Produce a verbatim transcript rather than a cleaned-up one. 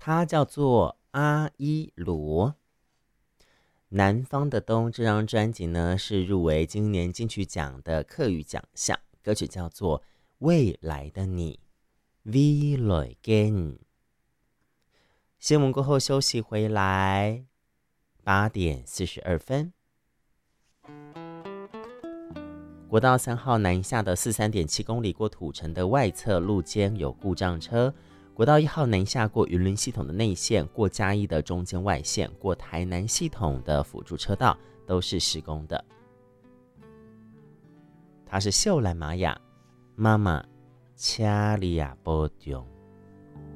它叫做阿依罗。南方的冬这张专辑呢，是入围今年金曲奖的客语奖项，歌曲叫做未来的你 未來嘅你。新闻过后休息回来，八点四十二分。国道三号南下的四三点七公里过土城的外侧路肩有故障车，国道一号南下过云林系统的内线，过嘉义的中间外线，过台南系统的辅助车道都是施工的。它是秀兰玛雅妈妈恰利亚波中。